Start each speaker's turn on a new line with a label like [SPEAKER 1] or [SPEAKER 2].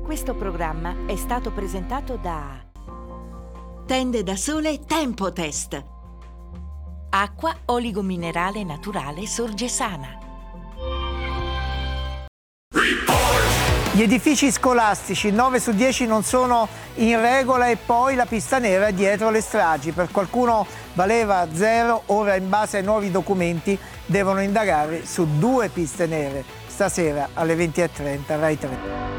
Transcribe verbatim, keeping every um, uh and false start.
[SPEAKER 1] Questo programma è stato presentato da Tende da Sole Tempotest. Acqua oligominerale naturale Sorgesana.
[SPEAKER 2] Gli edifici scolastici, nove su dieci non sono in regola e poi la pista nera è dietro le stragi. Per qualcuno valeva zero, ora in base ai nuovi documenti devono indagare su due piste nere. Stasera alle venti e trenta Rai tre.